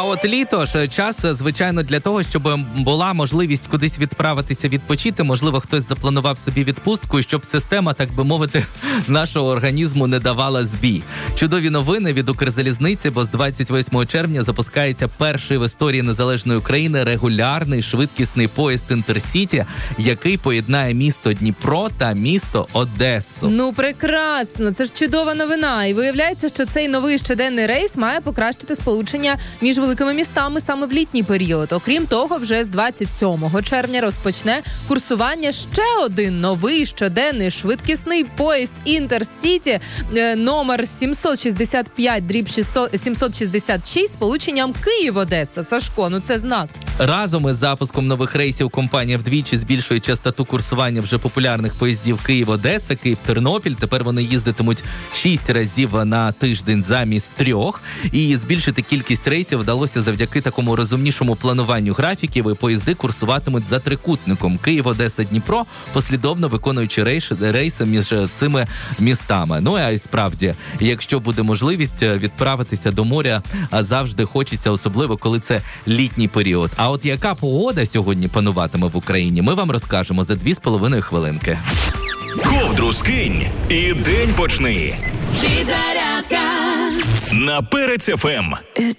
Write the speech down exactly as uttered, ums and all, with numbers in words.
от літо ж час, звичайно, для того, щоб була можливість кудись відправитися відпочити. Можливо, хтось запланував собі відпустку, і щоб система, так би мовити, нашого організму не давала збій. Чудові новини від Укрзалізниці, бо з двадцять восьмого червня запускається перший в історії незалежної України регулярний швидкісний поїзд Інтерсіті, який поєднає місто Дніпро та місто Одесу. Ну, прекрасно! Це ж чудова новина. І виявляється, що цей новий щоденний рейс має покращити сполучення між великими містами саме в літній період. Окрім того, вже з двадцять сьомого червня розпочне курсування ще один новий щоденний швидкісний поїзд Інтерсіті номер сімсот шістдесят п'ять дріб сімсот шістдесят шість з полученням Київ-Одеса. Сашко, ну це знак. Разом із запуском нових рейсів компанія вдвічі збільшує частоту курсування вже популярних поїздів Київ-Одеса, Київ-Тернопіль. Тепер вони їздитимуть шість разів на тиждень замість трьох. І збільшити кількість рейсів вдалося завдяки такому розумнішому плануванню графіків. І поїзди курсуватимуть за трикутником Київ-Одеса-Дніпро, послідовно виконуючи рейс, рейси між цими містами. Ну, а й справді, якщо буде можливість відправитися до моря, завжди хочеться, особливо коли це літній період. А от яка погода сьогодні пануватиме в Україні, ми вам розкажемо за дві з половиною хвилинки. Ковдру скинь і день почни. Підзарядка на Перець еф ем.